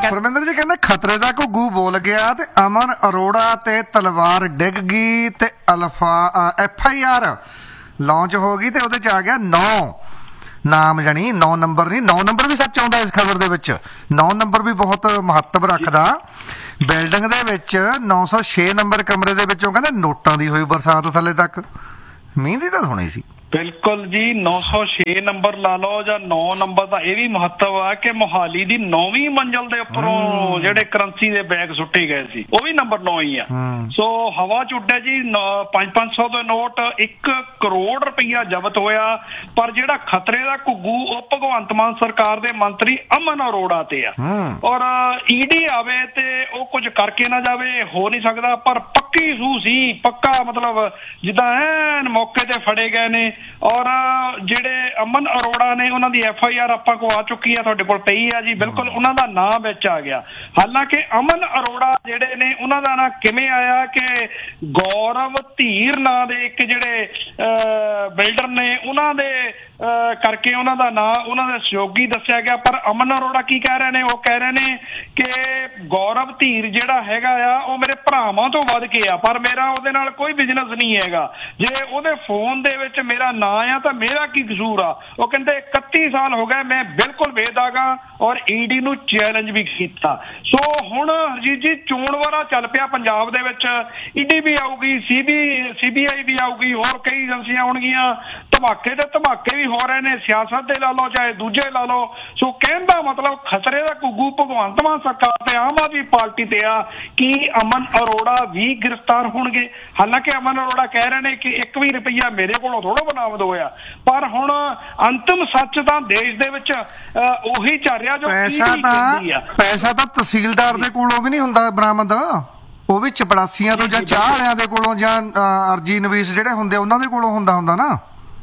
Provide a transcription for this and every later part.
ਪਰਮਿੰਦਰ ਜੀ ਕਹਿੰਦੇ ਖਤਰੇ ਦਾ ਘੁੱਗੂ ਬੋਲ ਗਿਆ ਤੇ ਅਮਨ ਅਰੋੜਾ ਤੇ ਤਲਵਾਰ ਡਿੱਗ ਗਈ ਤੇ FIR ਲਾਂਚ ਹੋ ਗਈ ਤੇ ਉਹਦੇ ਚ ਆ ਗਿਆ 9 ਨਾਮ, ਜਾਣੀ 9 ਨੰਬਰ ਨਹੀਂ, 9 ਨੰਬਰ ਵੀ ਸੱਚ ਆਉਂਦਾ ਇਸ ਖਬਰ ਦੇ ਵਿੱਚ। 9 ਨੰਬਰ ਵੀ ਬਹੁਤ ਮਹੱਤਵ ਰੱਖਦਾ। ਬਿਲਡਿੰਗ ਦੇ ਵਿੱਚ 906 ਨੰਬਰ ਕਮਰੇ ਦੇ ਵਿੱਚੋਂ ਕਹਿੰਦੇ ਨੋਟਾਂ ਦੀ ਹੋਈ ਬਰਸਾਤ ਥੱਲੇ ਤੱਕ। ਮੀਂਹ ਦੀ ਤਾਂ ਸੁਣੀ ਸੀ। ਬਿਲਕੁਲ ਜੀ, 906 ਨੰਬਰ ਲਾ ਲਓ ਜਾਂ 9 ਨੰਬਰ ਦਾ ਇਹ ਵੀ ਮਹੱਤਵ ਆ ਕਿ ਮੋਹਾਲੀ ਦੀ 9ਵੀਂ ਮੰਜ਼ਲ ਦੇ ਉੱਪਰੋਂ ਜਿਹੜੇ ਕਰੰਸੀ ਦੇ ਬੈਗ ਸੁੱਟੇ ਗਏ ਸੀ ਉਹ ਵੀ ਨੰਬਰ 9 ਹੀ ਆ। ਸੋ ਹਵਾ ਚ ਉੱਡਿਆ ਜੀ। 500 ਦੇ ਨੋਟ, 1 ਕਰੋੜ ਰੁਪਈਆ ਜ਼ਬਤ ਹੋਇਆ। ਪਰ ਜਿਹੜਾ ਖਤਰੇ ਦਾ ਘੁੱਗੂ ਉਹ ਭਗਵੰਤ ਮਾਨ ਸਰਕਾਰ ਦੇ ਮੰਤਰੀ ਅਮਨ ਅਰੋੜਾ ਤੇ ਆ। ਔਰ ED ਆਵੇ ਤੇ ਉਹ ਕੁਝ ਕਰਕੇ ਨਾ ਜਾਵੇ, ਹੋ ਨਹੀਂ ਸਕਦਾ। ਪਰ ਪੱਕੀ ਸੂਹ ਸੀ, ਪੱਕਾ ਮਤਲਬ ਜਿੱਦਾਂ ਐਨ ਮੌਕੇ ਤੇ ਫੜੇ ਗਏ ਨੇ। ਔਰ ਜਿਹੜੇ ਅਮਨ ਅਰੋੜਾ ਨੇ ਉਹਨਾਂ ਦੀ FIR ਆਪਾਂ ਕੋਲ ਆ ਚੁੱਕੀ ਆ, ਤੁਹਾਡੇ ਕੋਲ ਪਈ ਆ ਜੀ। ਬਿਲਕੁਲ ਉਹਨਾਂ ਦਾ ਨਾਂ ਵਿੱਚ ਆ ਗਿਆ। ਹਾਲਾਂਕਿ ਅਮਨ ਅਰੋੜਾ ਜਿਹੜੇ ਨੇ ਉਹਨਾਂ ਦਾ ਨਾਂ ਕਿਵੇਂ ਆਇਆ ਕਿ ਗੌਰਵ ਧੀਰ ਨਾਂ ਦੇ ਇੱਕ ਜਿਹੜੇ ਬਿਲਡਰ ਨੇ ਉਹਨਾਂ ਦੇ ਕਰਕੇ ਉਹਨਾਂ ਦਾ ਨਾਂ ਉਹਨਾਂ ਦਾ ਸਹਿਯੋਗੀ ਦੱਸਿਆ ਗਿਆ। ਪਰ ਅਮਨ ਅਰੋੜਾ ਕੀ ਕਹਿ ਰਹੇ ਨੇ? ਉਹ ਕਹਿ ਰਹੇ ਨੇ ਕਿ ਗੌਰਵ ਧੀਰ ਜਿਹੜਾ ਹੈਗਾ ਆ ਉਹ ਮੇਰੇ ਭਰਾਵਾਂ ਤੋਂ ਵੱਧ ਕੇ ਆ, ਪਰ ਮੇਰਾ ਉਹਦੇ ਨਾਲ ਕੋਈ ਬਿਜ਼ਨਸ ਨਹੀਂ ਹੈਗਾ। ਜੇ ਉਹਦੇ ਫੋਨ ਦੇ ਵਿੱਚ ਮੇਰਾ ਨਾਂ ਆ ਤਾਂ ਮੇਰਾ ਕੀ ਕਸੂਰ ਆ? ਉਹ ਕਹਿੰਦੇ 31 ਸਾਲ ਹੋ ਗਏ ਮੈਂ ਬਿਲਕੁਲ ਬੇਦਾਗਾ ਔਰ ED ਨੂੰ ਚੈਲੰਜ ਵੀ ਕੀਤਾ। ਸੋ ਹੁਣ ਹਰਜੀਤ ਜੀ ਚੋਣ ਵਾਰਾ ਚੱਲ ਪਿਆ ਪੰਜਾਬ ਦੇ ਵਿੱਚ। ED ਵੀ ਆਊਗੀ, CBI ਵੀ ਆਊਗੀ, ਹੋਰ ਕਈ ਏਜੰਸੀਆਂ ਆਉਣਗੀਆਂ। ਧਮਾਕੇ ਤੇ ਧਮਾਕੇ ਵੀ ਹੋ ਰਹੇ ਨੇ, ਸਿਆਸਤ ਦੇ ਲਾ ਲਓ ਚਾਹੇ ਦੂਜੇ ਲਾ ਲਓ। ਸੋ ਕਹਿਣ ਦਾ ਮਤਲਬ ਖਤਰੇ ਦਾ ਘੁੱਗੂ ਭਗਵੰਤ ਮਾਨ ਸਰਕਾਰ ਤੇ ਆਮ ਆਦਮੀ ਪਾਰਟੀ ਤੇ ਆ। ਕੀ ਅਮਨ ਅਰੋੜਾ ਵੀ ਗ੍ਰਿਫਤਾਰ ਹੋਣਗੇ? ਹਾਲਾਂਕਿ ਅਮਨ ਅਰੋੜਾ ਕਹਿ ਰਹੇ ਨੇ ਕਿ 1 ਵੀ ਰੁਪਈਆ ਮੇਰੇ ਕੋਲੋਂ ਥੋੜਾ ਬਰਾਮਦ ਹੋਇਆ। ਪਰ ਹੁਣ ਅੰਤਿਮ ਸੱਚ ਤਾਂ ਦੇਸ਼ ਦੇ ਵਿੱਚ ਉਹੀ ਚੱਲ ਰਿਹਾ ਜੋ ਪੈਸਾ ਤਾਂ ਤਹਿਸੀਲਦਾਰ ਦੇ ਕੋਲੋਂ ਵੀ ਨਹੀਂ ਹੁੰਦਾ ਬਰਾਮਦ, ਉਹ ਵੀ ਚਪੜਾਸੀਆਂ ਤੋਂ ਜਾਂ ਚਾਹ ਵਾਲਿਆਂ ਦੇ ਕੋਲੋਂ ਜਾਂ ਅਰਜੀ ਨਵੀਸ ਜਿਹੜੇ ਹੁੰਦੇ ਉਹਨਾਂ ਦੇ ਕੋਲੋਂ ਹੁੰਦਾ ਨਾ।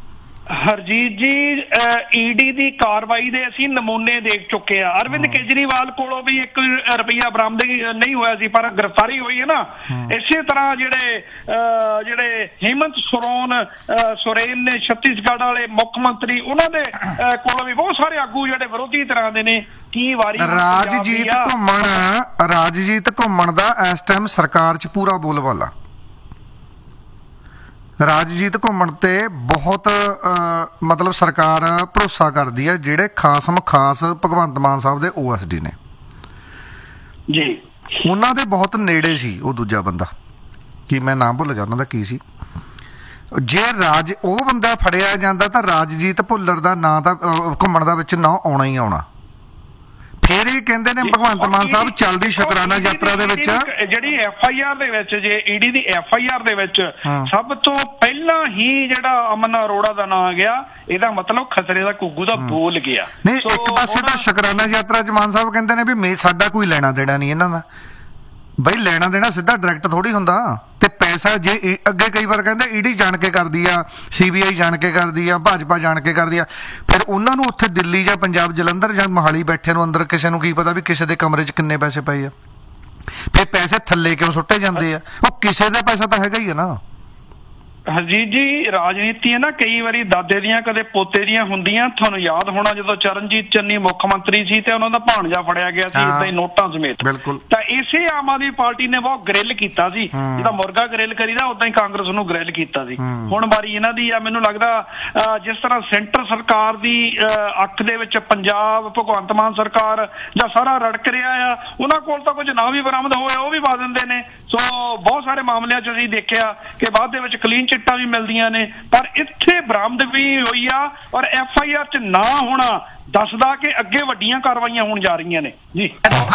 ਹਰਜੀਤ ਜੀ ED ਦੀ ਕਾਰਵਾਈ ਦੇ ਅਸੀਂ ਨਮੂਨੇ ਦੇਖ ਚੁੱਕੇ ਆ। ਅਰਵਿੰਦ ਕੇਜਰੀਵਾਲ ਕੋਲੋਂ ਵੀ 1 ਰੁਪਈਆ ਬਰਾਮਦ ਨਹੀਂ ਹੋਇਆ ਸੀ, ਪਰ ਗ੍ਰਿਫਤਾਰੀ ਹੋਈ ਹੈ ਨਾ। ਇਸੇ ਤਰ੍ਹਾਂ ਜਿਹੜੇ ਹੇਮੰਤ ਸੋਰੇਨ ਨੇ, ਛੱਤੀਸਗੜ੍ਹ ਵਾਲੇ ਮੁੱਖ ਮੰਤਰੀ, ਉਹਨਾਂ ਦੇ ਕੋਲੋਂ ਵੀ ਬਹੁਤ ਸਾਰੇ ਆਗੂ ਜਿਹੜੇ ਵਿਰੋਧੀ ਤਰ੍ਹਾਂ ਦੇ ਨੇ। ਕੀ ਵਾਰੀ ਰਾਜਜੀਤ ਘੁੰਮਣ ਦਾ ਇਸ ਟਾਈਮ ਸਰਕਾਰ 'ਚ ਪੂਰਾ ਬੋਲਬਾਲਾ। ਰਾਜਜੀਤ ਘੁੰਮਣ ਤੇ ਬਹੁਤ ਮਤਲਬ ਸਰਕਾਰ ਭਰੋਸਾ ਕਰਦੀ ਹੈ। ਜਿਹੜੇ ਖਾਸ ਭਗਵੰਤ ਮਾਨ ਸਾਹਿਬ ਦੇ OSD ਨੇ ਜੀ, ਉਹਨਾਂ ਦੇ ਬਹੁਤ ਨੇੜੇ ਸੀ ਉਹ ਦੂਜਾ ਬੰਦਾ, ਕੀ ਮੈਂ ਨਾਮ ਭੁੱਲ ਗਿਆ ਉਹਨਾਂ ਦਾ ਕੀ ਸੀ। ਜੇ ਉਹ ਬੰਦਾ ਫੜਿਆ ਜਾਂਦਾ ਤਾਂ ਰਾਜਜੀਤ ਭੁੱਲਰ ਦਾ ਨਾਂ ਤਾਂ ਘੁੰਮਣ ਦਾ ਵਿੱਚ ਨਾਂ ਆਉਣਾ ਹੀ ਆਉਣਾ। ਫਿਰ ਇਹ ਕਹਿੰਦੇ ਨੇ ਭਗਵੰਤ ਮਾਨ ਸਾਹਿਬ ਚੱਲਦੀ ਸ਼ੁਕਰਾਨਾ ਯਾਤਰਾ ਦੇ ਵਿੱਚ ਜਿਹੜੀ FIR ਦੇ ਵਿੱਚ, ਜੇ ED ਦੀ FIR ਦੇ ਵਿੱਚ ਸਭ ਤੋਂ ਪਹਿਲਾਂ ਹੀ ਜਿਹੜਾ ਅਮਨ ਅਰੋੜਾ ਦਾ ਨਾਂ ਆ ਗਿਆ, ਇਹਦਾ ਮਤਲਬ ਖਤਰੇ ਦਾ ਘੁੱਗੂ ਦਾ ਬੋਲ ਗਿਆ। ਨਹੀਂ, ਇੱਕ ਪਾਸੇ ਤਾਂ ਸ਼ੁਕਰਾਨਾ ਯਾਤਰਾ 'ਚ ਮਾਨ ਸਾਹਿਬ ਕਹਿੰਦੇ ਨੇ ਵੀ ਸਾਡਾ ਕੋਈ ਲੈਣਾ ਦੇਣਾ ਨਹੀਂ ਇਹਨਾਂ ਦਾ। ਬਈ ਲੈਣਾ ਦੇਣਾ ਸਿੱਧਾ ਡਾਇਰੈਕਟ ਥੋੜੀ ਹੁੰਦਾ। ਤੇ ਪੈਸਾ ਜੇ ਅੱਗੇ ਕਈ ਵਾਰ ਕਹਿੰਦੇ ED ਜਾਣ ਕੇ ਕਰਦੀ ਆ, CBI ਜਾਣ ਕੇ ਕਰਦੀ ਆ, ਭਾਜਪਾ ਜਾਣ ਕੇ ਕਰਦੀ ਆ, ਫਿਰ ਉਹਨਾਂ ਨੂੰ ਉੱਥੇ ਦਿੱਲੀ ਜਾਂ ਪੰਜਾਬ, ਜਲੰਧਰ ਜਾਂ ਮੋਹਾਲੀ ਬੈਠੇ ਨੂੰ ਅੰਦਰ ਕਿਸੇ ਨੂੰ ਕੀ ਪਤਾ ਵੀ ਕਿਸੇ ਦੇ ਕਮਰੇ 'ਚ ਕਿੰਨੇ ਪੈਸੇ ਪਏ ਆ। ਫਿਰ ਪੈਸੇ ਥੱਲੇ ਕਿਉਂ ਸੁੱਟੇ ਜਾਂਦੇ ਆ? ਉਹ ਕਿਸੇ ਦਾ ਪੈਸਾ ਤਾਂ ਹੈਗਾ ਹੀ ਆ ਨਾ। ਹਰਜੀਤ ਜੀ, ਰਾਜਨੀਤੀ ਹੈ ਨਾ, ਕਈ ਵਾਰੀ ਦਾਦੇ ਦੀਆਂ ਕਦੇ ਪੋਤੇ ਦੀਆਂ ਹੁੰਦੀਆਂ। ਤੁਹਾਨੂੰ ਯਾਦ ਹੋਣਾ ਜਦੋਂ ਚਰਨਜੀਤ ਚੰਨੀ ਮੁੱਖ ਮੰਤਰੀ ਸੀ ਤੇ ਉਹਨਾਂ ਦਾ ਭਾਣਜਾ ਫੜਿਆ ਗਿਆ ਸੀ ਇਦਾਂ ਹੀ ਨੋਟਾਂ ਸਮੇਤ। ਤਾਂ ਇਸੇ ਆਮ ਆਦਮੀ ਪਾਰਟੀ ਨੇ ਬਹੁਤ ਗ੍ਰਿਲ ਕੀਤਾ ਸੀ, ਜਿੱਦਾਂ ਮੁਰਗਾ ਗ੍ਰਿਲ ਕਰੀਦਾ ਉਦਾਂ ਹੀ ਕਾਂਗਰਸ ਨੂੰ ਗ੍ਰਿਲ ਕੀਤਾ ਸੀ। ਹੁਣ ਵਾਰੀ ਇਹਨਾਂ ਦੀ ਆ। ਮੈਨੂੰ ਲੱਗਦਾ ਜਿਸ ਤਰ੍ਹਾਂ ਸੈਂਟਰ ਸਰਕਾਰ ਦੀ ਅੱਖ ਦੇ ਵਿੱਚ ਪੰਜਾਬ ਭਗਵੰਤ ਮਾਨ ਸਰਕਾਰ ਜਾਂ ਸਾਰਾ ਰੜਕ ਰਿਹਾ ਆ, ਉਹਨਾਂ ਕੋਲ ਤਾਂ ਕੁਝ ਨਾ ਵੀ ਬਰਾਮਦ ਹੋਇਆ ਉਹ ਵੀ ਪਾ ਦਿੰਦੇ ਨੇ। ਸੋ ਬਹੁਤ ਸਾਰੇ ਮਾਮਲਿਆਂ 'ਚ ਅਸੀਂ ਦੇਖਿਆ ਕਿ ਬਾਅਦ ਦੇ ਵਿੱਚ ਕਲੀਨ ਚਿੱਟਾਂ ਵੀ ਮਿਲਦੀਆਂ ਨੇ, ਪਰ ਇੱਥੇ ਬਰਾਮਦ ਵੀ ਹੋਈ ਆ। ਔਰ FIR 'ਚ ਨਾ ਹੋਣਾ ਦੱਸਦਾ ਕਿ ਅੱਗੇ ਵੱਡੀਆਂ ਕਾਰਵਾਈਆਂ ਹੋਣ ਜਾ ਰਹੀਆਂ ਨੇ ਜੀ।